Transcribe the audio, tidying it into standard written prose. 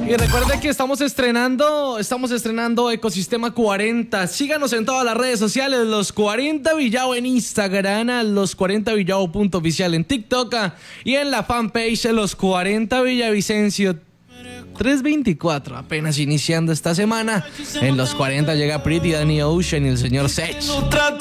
Y recuerde que estamos estrenando Ecosistema 40. Síganos en todas las redes sociales, Los 40 Villao en Instagram, Los 40 Villao.oficial en TikTok y en la fanpage Los 40 Villavicencio 324. Apenas iniciando esta semana. En Los 40 llega Pretty, Danny Ocean y el señor Sech.